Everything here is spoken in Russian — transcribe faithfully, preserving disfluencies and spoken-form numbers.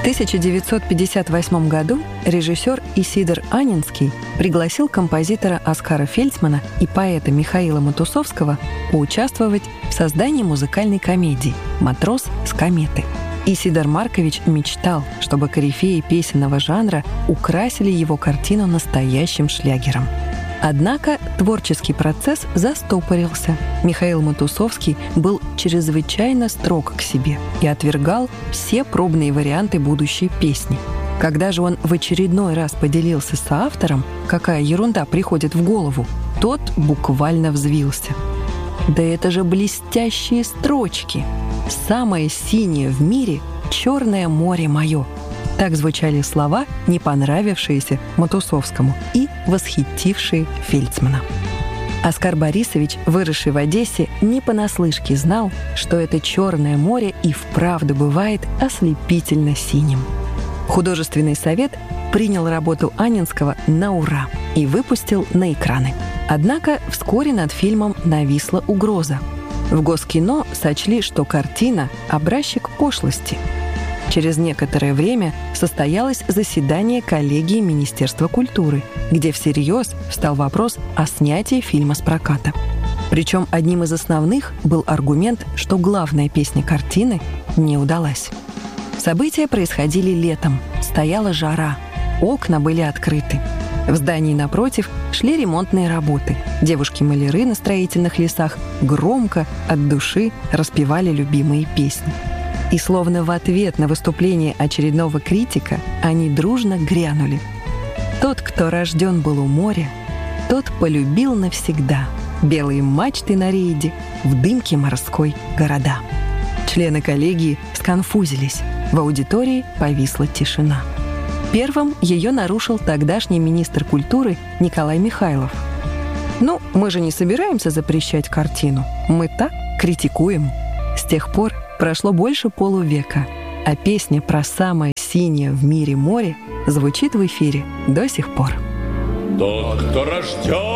В тысяча девятьсот пятьдесят восьмом году режиссер Исидор Анненский пригласил композитора Оскара Фельдсмана и поэта Михаила Матусовского поучаствовать в создании музыкальной комедии «Матрос с кометы». Исидор Маркович мечтал, чтобы корифеи песенного жанра украсили его картину настоящим шлягером. Однако творческий процесс застопорился. Михаил Матусовский был чрезвычайно строг к себе и отвергал все пробные варианты будущей песни. Когда же он в очередной раз поделился с соавтором, какая ерунда приходит в голову, тот буквально взвился. «Да это же блестящие строчки! Самое синее в мире — Черное море мое!» Так звучали слова, не понравившиеся Матусовскому и восхитившие Фельдсмана. Оскар Борисович, выросший в Одессе, не понаслышке знал, что это Черное море и вправду бывает ослепительно синим. Художественный совет принял работу Анненского на ура и выпустил на экраны. Однако вскоре над фильмом нависла угроза. В Госкино сочли, что картина – образчик пошлости. Через некоторое время состоялось заседание коллегии Министерства культуры, где всерьез встал вопрос о снятии фильма с проката. Причем одним из основных был аргумент, что главная песня картины не удалась. События происходили летом, стояла жара, окна были открыты. В здании напротив шли ремонтные работы. Девушки-маляры на строительных лесах громко, от души распевали любимые песни. И словно в ответ на выступление очередного критика они дружно грянули: «Тот, кто рожден был у моря, тот полюбил навсегда белые мачты на рейде, в дымке морской города». Члены коллегии сконфузились. В аудитории повисла тишина. Первым ее нарушил тогдашний министр культуры Николай Михайлов. «Ну, мы же не собираемся запрещать картину. Мы так критикуем». С тех пор прошло больше полувека, а песня про самое синее в мире море звучит в эфире до сих пор. Тот, кто рожден